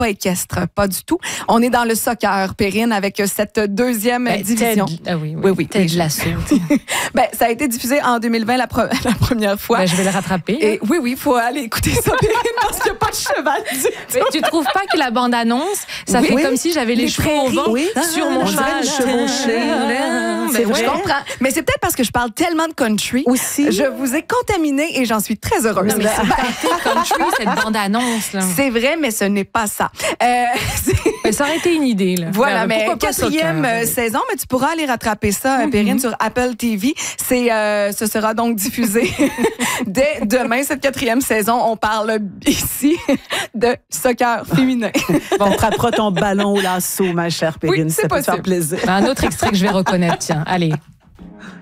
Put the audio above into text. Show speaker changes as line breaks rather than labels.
pas équestre, pas du tout. On est dans le soccer, Perrine, avec cette deuxième division.
Oui. Ted Lasso.
Ça a été diffusé en 2020 la première fois.
Je vais le rattraper.
Et oui, il faut aller écouter ça, Perrine, parce qu'il n'y a pas de cheval du tout.
Mais tu trouves pas que la bande-annonce, ça fait comme si j'avais les cheveux au vent sur mon cheval?
C'est vrai. Je comprends. Mais c'est peut-être parce que je parle tellement de country.
Aussi.
Je vous ai contaminé et j'en suis très heureuse.
Non, mais c'est country, cette bande-annonce. Là.
C'est vrai, mais ce n'est pas ça.
Ça aurait été une idée. Là.
Voilà, mais quatrième saison, mais tu pourras aller rattraper ça, Perrine, sur Apple TV. Ce sera donc diffusé dès demain, cette quatrième saison. On parle ici de soccer féminin.
On attrapera ton ballon au lasso, ma chère Perrine.
Oui,
ça peut te faire plaisir.
Un autre extrait que je vais reconnaître, tiens. Allez.